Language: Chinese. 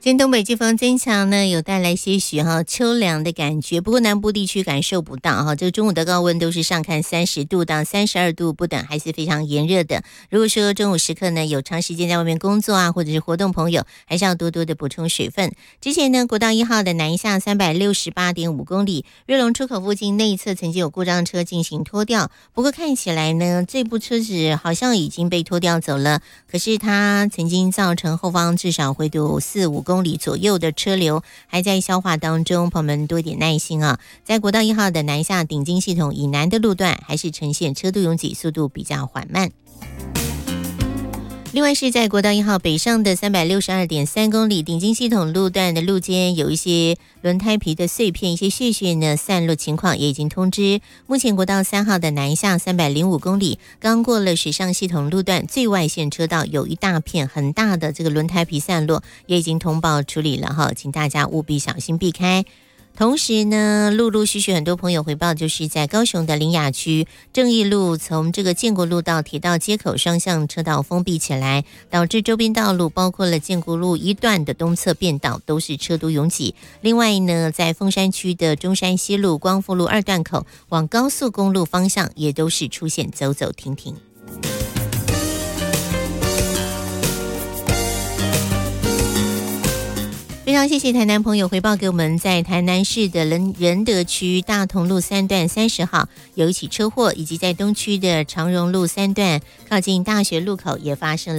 今天东北季风增强呢，有带来些许秋凉的感觉，不过南部地区感受不到这个中午的高温都是上看30度到32度不等，还是非常炎热的。如果说中午时刻呢有长时间在外面工作或者是活动朋友，还是要多多的补充水分。之前呢，国道1号的南下368.5公里，月龙出口附近内侧曾经有故障车进行拖吊，不过看起来呢，这部车子好像已经被拖吊走了，可是它曾经造成后方至少会有4-5公里左右的车流还在消化当中，朋友们多一点耐心啊！在国道1号的南下顶金系统以南的路段，还是呈现车都拥挤，速度比较缓慢。另外是在国道1号北上的362.3公里顶金系统路段的路肩有一些轮胎皮的碎片，一些屑屑呢散落情况也已经通知。目前国道3号的南下305公里，刚过了水上系统路段最外线车道，有一大片很大的这个轮胎皮散落，也已经通报处理了哈，请大家务必小心避开。同时呢，陆陆续续很多朋友回报，就是在高雄的苓雅区正义路从这个建国路到铁道街口双向车道封闭起来，导致周边道路包括了建国路一段的东侧变道都是车都拥挤。另外呢，在凤山区的中山西路光复路2段口往高速公路方向也都是出现走走停停。非常谢谢台南朋友回报给我们，在台南市的仁德区大同路3段30号有一起车祸，以及在东区的长荣路3段靠近大学路口也发生了